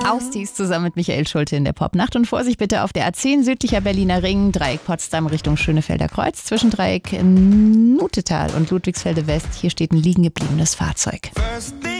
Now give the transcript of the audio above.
Austi's zusammen mit Michael Schulte in der Popnacht. Und Vorsicht bitte auf der A10 südlicher Berliner Ring, Dreieck Potsdam Richtung Schönefelder Kreuz, zwischen Dreieck Nutetal und Ludwigsfelde West. Hier steht ein liegen gebliebenes Fahrzeug.